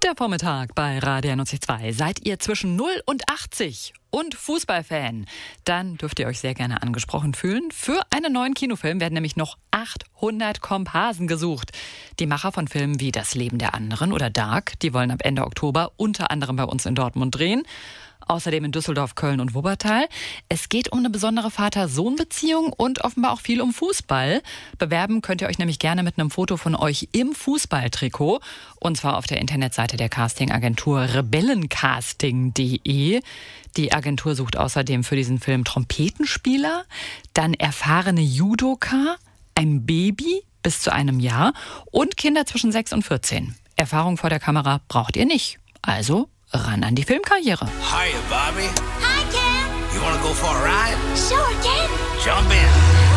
Der Vormittag bei Radio 92. Seid ihr zwischen 0 und 80 und Fußballfan? Dann dürft ihr euch sehr gerne angesprochen fühlen. Für einen neuen Kinofilm werden nämlich noch 800 Komparsen gesucht. Die Macher von Filmen wie Das Leben der anderen oder Dark, die wollen ab Ende Oktober unter anderem bei uns in Dortmund drehen. Außerdem in Düsseldorf, Köln und Wuppertal. Es geht um eine besondere Vater-Sohn-Beziehung und offenbar auch viel um Fußball. Bewerben könnt ihr euch nämlich gerne mit einem Foto von euch im Fußballtrikot. Und zwar auf der Internetseite der Castingagentur rebellencasting.de. Die Agentur sucht außerdem für diesen Film Trompetenspieler, dann erfahrene Judoka, ein Baby bis zu einem Jahr und Kinder zwischen 6 und 14. Erfahrung vor der Kamera braucht ihr nicht. Also ran an die Filmkarriere. Hiya, Bobby. Hi, Ken. You wanna go for a ride? Sure, Ken. Jump in.